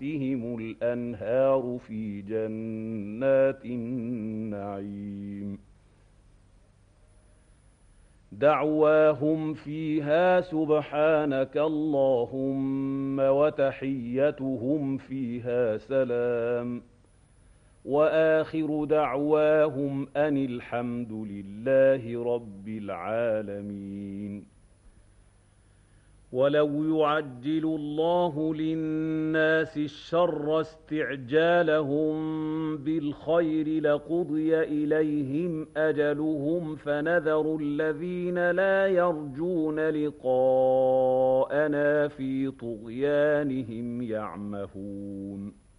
تحتهم الأنهار في جنات النعيم دعواهم فيها سبحانك اللهم وتحيتهم فيها سلام وآخر دعواهم أن الحمد لله رب العالمين ولو يعجل الله للناس الشر استعجالهم بالخير لقضي إليهم أجلهم فنذر الذين لا يرجون لقاءنا في طغيانهم يعمهون